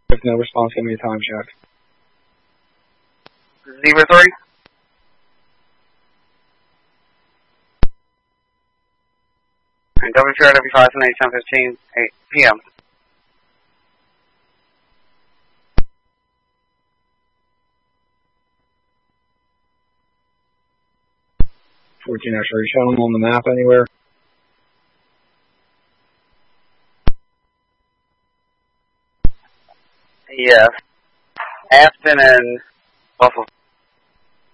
With no response, give me a time check. 03. And WPR, W5, 10:15, 8 p.m. Are you showing them on the map anywhere? Yes. Aspen and Buffalo.